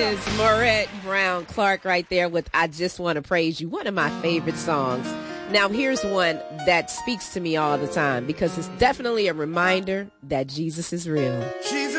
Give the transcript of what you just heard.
is Maurette Brown Clark right there with I Just Want to Praise You, one of my favorite songs. Now, here's one that speaks to me all the time because it's definitely a reminder that Jesus is real.